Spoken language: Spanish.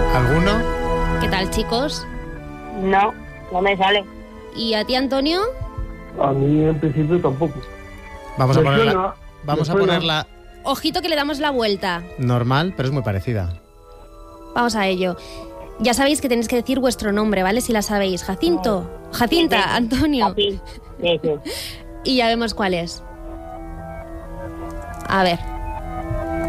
¿Alguno? ¿Qué tal, chicos? No, no me sale. ¿Y a ti, Antonio? A mí en principio tampoco. Vamos a Me ponerla, suena, vamos me a suena. ponerla Ojito que le damos la vuelta. normal, pero es muy parecida. Vamos a ello. Ya sabéis que tenéis que decir vuestro nombre, ¿vale? Si la sabéis. Jacinto, Jacinta, Antonio. Así. Sí, sí. Y ya vemos cuál es. A ver.